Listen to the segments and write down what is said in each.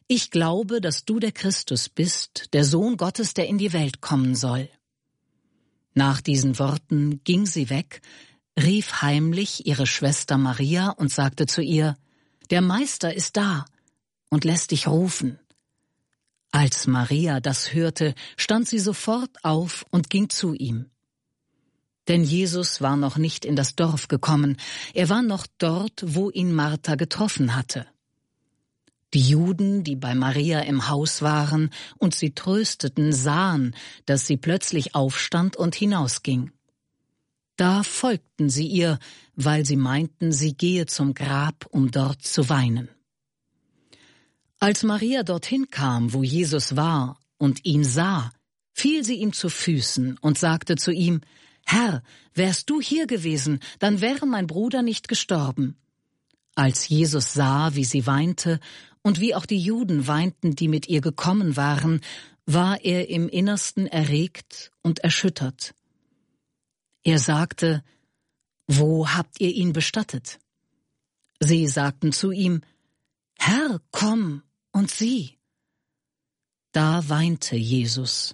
Ich glaube, dass du der Christus bist, der Sohn Gottes, der in die Welt kommen soll. Nach diesen Worten ging sie weg, rief heimlich ihre Schwester Maria und sagte zu ihr: Der Meister ist da und lässt dich rufen. Als Maria das hörte, stand sie sofort auf und ging zu ihm. Denn Jesus war noch nicht in das Dorf gekommen, er war noch dort, wo ihn Martha getroffen hatte. Die Juden, die bei Maria im Haus waren und sie trösteten, sahen, dass sie plötzlich aufstand und hinausging. Da folgten sie ihr, weil sie meinten, sie gehe zum Grab, um dort zu weinen. Als Maria dorthin kam, wo Jesus war, und ihn sah, fiel sie ihm zu Füßen und sagte zu ihm: Herr, wärst du hier gewesen, dann wäre mein Bruder nicht gestorben. Als Jesus sah, wie sie weinte und wie auch die Juden weinten, die mit ihr gekommen waren, war er im Innersten erregt und erschüttert. Er sagte: Wo habt ihr ihn bestattet? Sie sagten zu ihm: Herr, komm und sieh. Da weinte Jesus.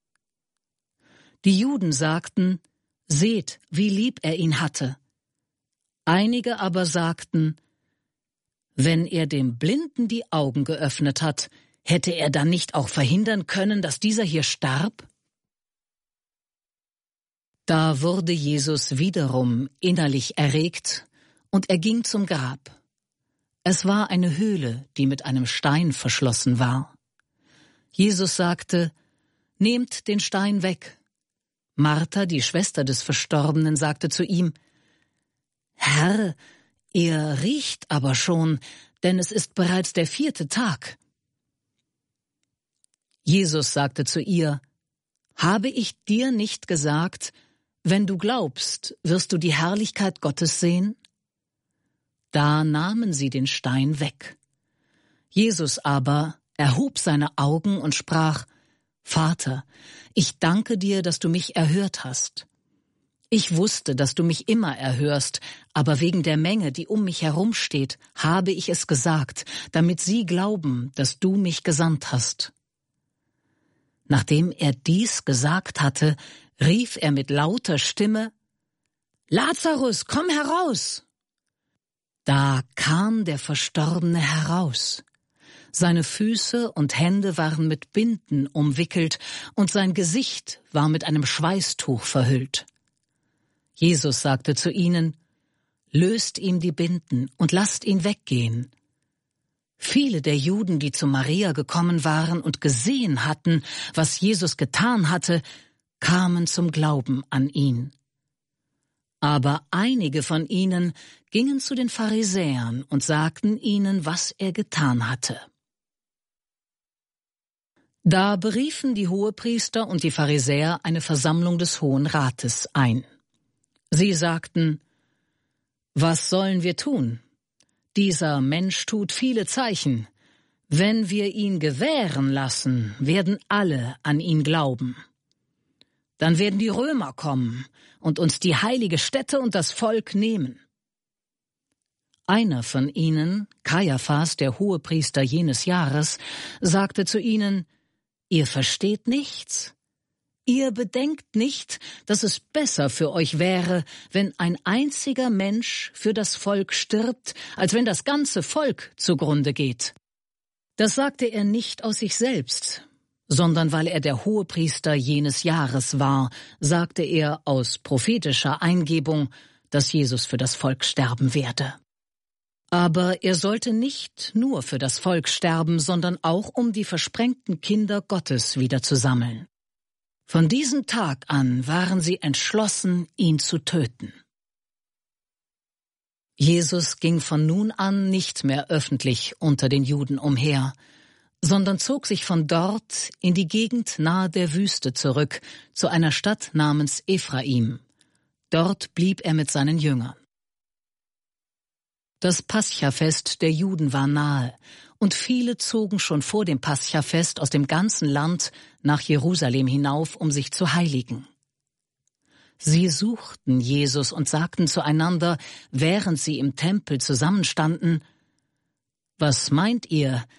Die Juden sagten: Seht, wie lieb er ihn hatte. Einige aber sagten: Wenn er dem Blinden die Augen geöffnet hat, hätte er dann nicht auch verhindern können, dass dieser hier starb? Da wurde Jesus wiederum innerlich erregt, und er ging zum Grab. Es war eine Höhle, die mit einem Stein verschlossen war. Jesus sagte: Nehmt den Stein weg. Martha, die Schwester des Verstorbenen, sagte zu ihm: Herr, er riecht aber schon, denn es ist bereits der 4. Tag. Jesus sagte zu ihr: Habe ich dir nicht gesagt, wenn du glaubst, wirst du die Herrlichkeit Gottes sehen? Da nahmen sie den Stein weg. Jesus aber erhob seine Augen und sprach: Vater, ich danke dir, dass du mich erhört hast. Ich wusste, dass du mich immer erhörst, aber wegen der Menge, die um mich herumsteht, habe ich es gesagt, damit sie glauben, dass du mich gesandt hast. Nachdem er dies gesagt hatte, rief er mit lauter Stimme: Lazarus, komm heraus! Da kam der Verstorbene heraus. Seine Füße und Hände waren mit Binden umwickelt und sein Gesicht war mit einem Schweißtuch verhüllt. Jesus sagte zu ihnen: Löst ihm die Binden und lasst ihn weggehen. Viele der Juden, die zu Maria gekommen waren und gesehen hatten, was Jesus getan hatte, kamen zum Glauben an ihn. Aber einige von ihnen gingen zu den Pharisäern und sagten ihnen, was er getan hatte. Da beriefen die Hohepriester und die Pharisäer eine Versammlung des Hohen Rates ein. Sie sagten: Was sollen wir tun? Dieser Mensch tut viele Zeichen. Wenn wir ihn gewähren lassen, werden alle an ihn glauben. Dann werden die Römer kommen und uns die heilige Stätte und das Volk nehmen. Einer von ihnen, Kajaphas, der Hohepriester jenes Jahres, sagte zu ihnen: Ihr versteht nichts? Ihr bedenkt nicht, dass es besser für euch wäre, wenn ein einziger Mensch für das Volk stirbt, als wenn das ganze Volk zugrunde geht. Das sagte er nicht aus sich selbst, sondern weil er der Hohepriester jenes Jahres war, sagte er aus prophetischer Eingebung, dass Jesus für das Volk sterben werde. Aber er sollte nicht nur für das Volk sterben, sondern auch um die versprengten Kinder Gottes wieder zu sammeln. Von diesem Tag an waren sie entschlossen, ihn zu töten. Jesus ging von nun an nicht mehr öffentlich unter den Juden umher, sondern zog sich von dort in die Gegend nahe der Wüste zurück, zu einer Stadt namens Ephraim. Dort blieb er mit seinen Jüngern. Das Paschafest der Juden war nahe, und viele zogen schon vor dem Paschafest aus dem ganzen Land nach Jerusalem hinauf, um sich zu heiligen. Sie suchten Jesus und sagten zueinander, während sie im Tempel zusammenstanden: Was meint ihr,